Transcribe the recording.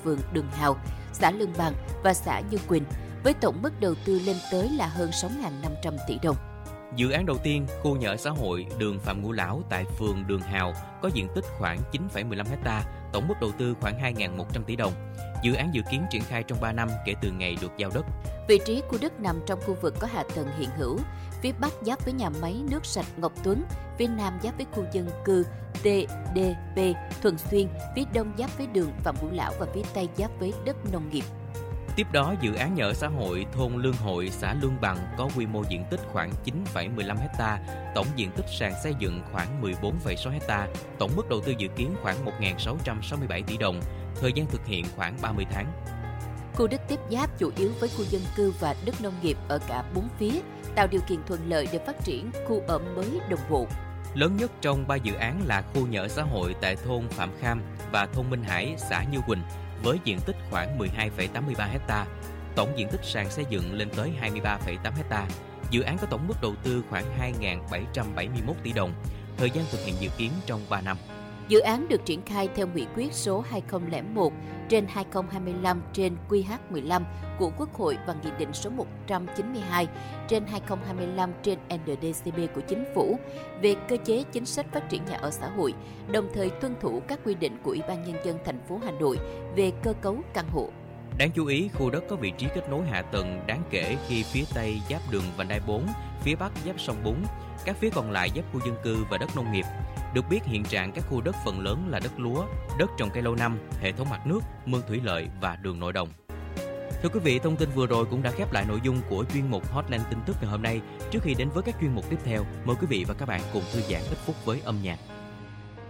phường Đường Hào, xã Lương Bằng và xã Như Quỳnh, với tổng mức đầu tư lên tới là hơn 6.500 tỷ đồng. Dự án đầu tiên, khu nhà ở xã hội đường Phạm Ngũ Lão tại phường Đường Hào có diện tích khoảng 9,15 ha, tổng mức đầu tư khoảng 2.100 tỷ đồng. Dự án dự kiến triển khai trong 3 năm kể từ ngày được giao đất. Vị trí khu đất nằm trong khu vực có hạ tầng hiện hữu, phía Bắc giáp với nhà máy nước sạch Ngọc Tuấn, phía Nam giáp với khu dân cư TDP Thuận Xuyên, phía Đông giáp với đường Phạm Ngũ Lão và phía Tây giáp với đất nông nghiệp. Tiếp đó, dự án nhà ở xã hội thôn Lương Hội, xã Lương Bằng có quy mô diện tích khoảng 9,15 ha, tổng diện tích sàn xây dựng khoảng 14,6 ha, tổng mức đầu tư dự kiến khoảng 1.667 tỷ đồng, thời gian thực hiện khoảng 30 tháng. Khu đất tiếp giáp chủ yếu với khu dân cư và đất nông nghiệp ở cả 4 phía, tạo điều kiện thuận lợi để phát triển khu ở mới đồng bộ. Lớn nhất trong 3 dự án là khu nhà ở xã hội tại thôn Phạm Kham và thôn Minh Hải, xã Như Quỳnh, với diện tích khoảng 12,83 ha, tổng diện tích sàn xây dựng lên tới 23,8 ha. Dự án có tổng mức đầu tư khoảng 2.771 tỷ đồng, thời gian thực hiện dự kiến trong 3 năm. Dự án được triển khai theo nghị quyết số 2001/2025/QH15 của Quốc hội và nghị định số 192/2025/ND-CP của Chính phủ về cơ chế chính sách phát triển nhà ở xã hội, đồng thời tuân thủ các quy định của Ủy ban Nhân dân thành phố Hà Nội về cơ cấu căn hộ. Đáng chú ý, khu đất có vị trí kết nối hạ tầng đáng kể khi phía Tây giáp đường vành đai 4, phía Bắc giáp sông Bún, các phía còn lại giáp khu dân cư và đất nông nghiệp. Được biết, hiện trạng các khu đất phần lớn là đất lúa, đất trồng cây lâu năm, hệ thống mặt nước, mương thủy lợi và đường nội đồng. Thưa quý vị, thông tin vừa rồi cũng đã khép lại nội dung của chuyên mục Hotline tin tức ngày hôm nay. Trước khi đến với các chuyên mục tiếp theo, mời quý vị và các bạn cùng thư giãn ít phút với âm nhạc.